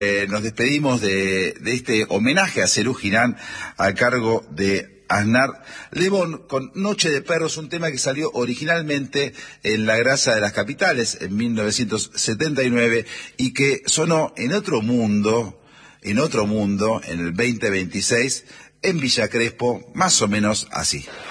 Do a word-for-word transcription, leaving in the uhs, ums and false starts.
Eh, nos despedimos de, de este homenaje a Serú Girán a cargo de Aznar Lebón con Noche de Perros, un tema que salió originalmente en La Grasa de las Capitales en mil novecientos setenta y nueve y que sonó en otro mundo, en otro mundo, en el veinte veintiséis, en Villa Crespo, más o menos así.